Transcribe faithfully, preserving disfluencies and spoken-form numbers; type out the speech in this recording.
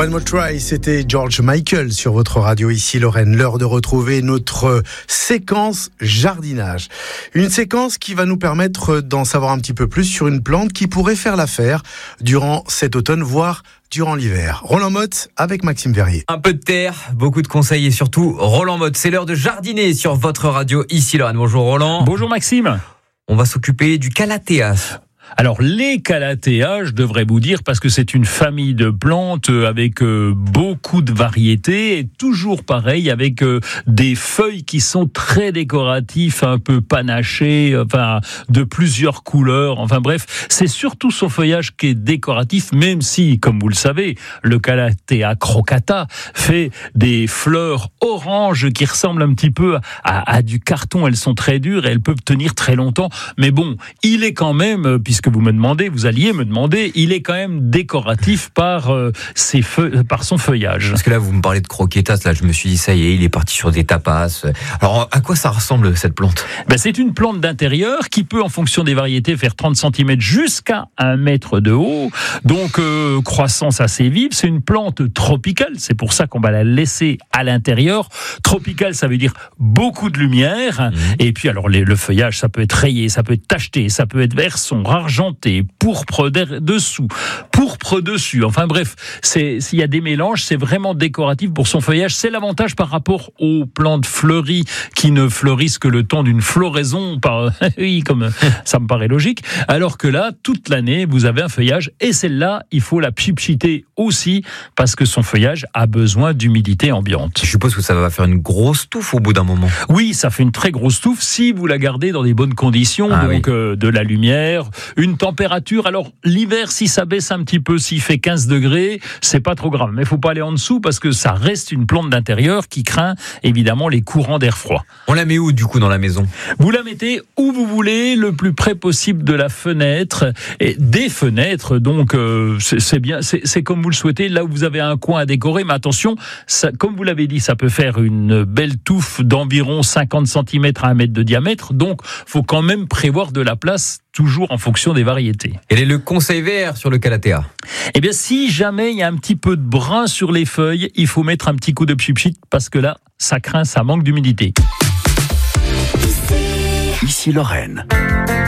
One More Try, c'était George Michael sur votre radio ici Lorraine. L'heure de retrouver notre séquence jardinage. Une séquence qui va nous permettre d'en savoir un petit peu plus sur une plante qui pourrait faire l'affaire durant cet automne, voire durant l'hiver. Roland Motte avec Maxime Verrier. Un peu de terre, beaucoup de conseils et surtout Roland Motte. C'est l'heure de jardiner sur votre radio ici Lorraine. Bonjour Roland. Bonjour Maxime. On va s'occuper du calathea. Alors les calathea, je devrais vous dire, parce que c'est une famille de plantes avec euh, beaucoup de variétés et toujours pareil avec euh, des feuilles qui sont très décoratives, un peu panachées, enfin de plusieurs couleurs. Enfin bref, c'est surtout son feuillage qui est décoratif, même si, comme vous le savez, le calathea crocata fait des fleurs oranges qui ressemblent un petit peu à, à du carton. Elles sont très dures et elles peuvent tenir très longtemps. Mais bon, il est quand même, puisque que vous me demandez, vous alliez me demander, il est quand même décoratif par euh, ses feuilles, par son feuillage. Parce que là, vous me parlez de croquetas, là, je me suis dit, ça y est, il est parti sur des tapas. Alors, à quoi ça ressemble, cette plante ? Ben, c'est une plante d'intérieur qui peut, en fonction des variétés, faire trente centimètres jusqu'à un mètre de haut. Donc, euh, croissance assez vive. C'est une plante tropicale. C'est pour ça qu'on va la laisser à l'intérieur. Tropicale, ça veut dire beaucoup de lumière. Mmh. Et puis, alors, les, le feuillage, ça peut être rayé, ça peut être tacheté, ça peut être vert sombre, argenté, pourpre dessous, pourpre dessus. Enfin bref, c'est, s'il y a des mélanges, c'est vraiment décoratif pour son feuillage. C'est l'avantage par rapport aux plantes fleuries qui ne fleurissent que le temps d'une floraison. Par... oui, comme ça me paraît logique. Alors que là, toute l'année, vous avez un feuillage et celle-là, il faut la pchipchiter aussi parce que son feuillage a besoin d'humidité ambiante. Je suppose que ça va faire une grosse touffe au bout d'un moment. Oui, ça fait une très grosse touffe si vous la gardez dans des bonnes conditions, ah, donc oui. euh, de la lumière, une température. Alors l'hiver, si ça baisse un petit peu, s'il fait quinze degrés, c'est pas trop grave. Mais il faut pas aller en dessous parce que ça reste une plante d'intérieur qui craint évidemment les courants d'air froid. On la met où du coup dans la maison ? Vous la mettez où vous voulez, le plus près possible de la fenêtre et des fenêtres. Donc euh, c'est, c'est bien, c'est, c'est comme vous le souhaitez. Là où vous avez un coin à décorer, mais attention, ça, comme vous l'avez dit, ça peut faire une belle touffe d'environ cinquante centimètres à un mètre de diamètre. Donc faut quand même prévoir de la place, toujours en fonction des variétés. Quel est le conseil vert sur le calathea ? Eh bien, si jamais il y a un petit peu de brun sur les feuilles, il faut mettre un petit coup de pchipchit parce que là, ça craint, ça manque d'humidité. Ici Lorraine.